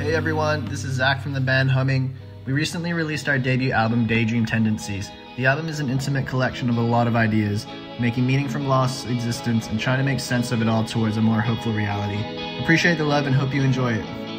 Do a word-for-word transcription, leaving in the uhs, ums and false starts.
Hey everyone, this is Zach from the band Humming. We recently released our debut album, Daydream Tendencies. The album is an intimate collection of a lot of ideas, making meaning from lost existence and trying to make sense of it all towards a more hopeful reality. Appreciate the love and hope you enjoy it.